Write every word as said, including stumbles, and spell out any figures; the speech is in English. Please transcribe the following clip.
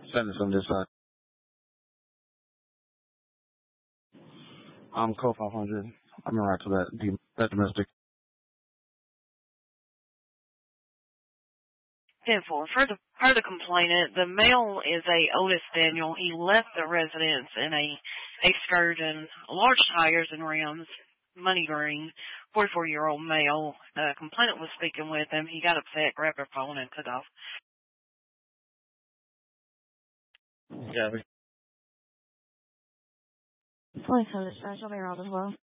Send this on this side. I'm code five hundred. I'm in right to that, that domestic. ten four. For the, per the complainant, the male is a Otis Daniel. He left the residence in a Excursion, large tires and rims, money green, forty-four-year-old male. The complainant was speaking with him. He got upset, grabbed her phone, and took off. Yeah. Police have dispatch. I'll be around as well.